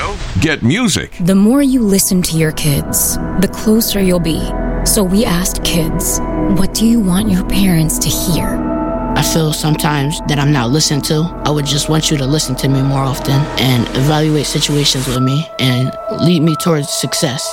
Well, get music. The more you listen to your kids, the closer you'll be. So we asked kids, what do you want your parents to hear? I feel sometimes that I'm not listened to. I would just want you to listen to me more often and evaluate situations with me and lead me towards success.